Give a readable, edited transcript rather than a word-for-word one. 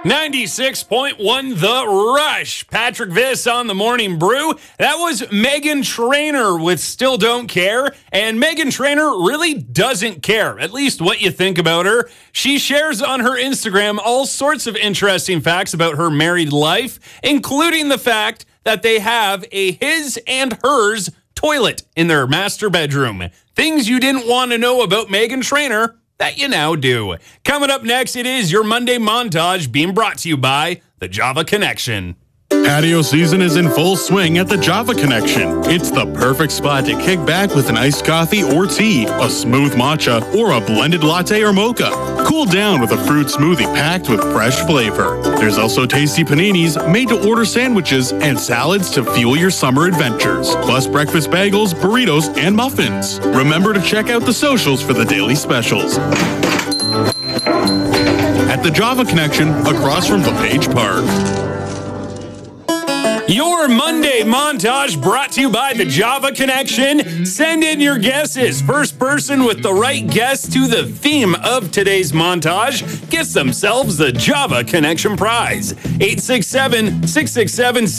96.1 The Rush. Patrick Viss on the Morning Brew. That was Meghan Trainor with Still Don't Care. And Meghan Trainor really doesn't care, at least what you think about her. She shares on her Instagram all sorts of interesting facts about her married life, including the fact that they have a his and hers toilet in their master bedroom. Things you didn't want to know about Meghan Trainor that you now do. Coming up next, it is your Monday Montage being brought to you by the Java Connection. Patio season is in full swing at the Java Connection. It's the perfect spot to kick back with an iced coffee or tea, a smooth matcha, or a blended latte or mocha. Cool down with a fruit smoothie packed with fresh flavor. There's also tasty paninis, made-to-order sandwiches, and salads to fuel your summer adventures. Plus breakfast bagels, burritos, and muffins. Remember to check out the socials for the daily specials. At the Java Connection, across from the Page Park. Your Monday Montage brought to you by the Java Connection. Send in your guesses. First person with the right guess to the theme of today's montage gets themselves the Java Connection prize. 867-667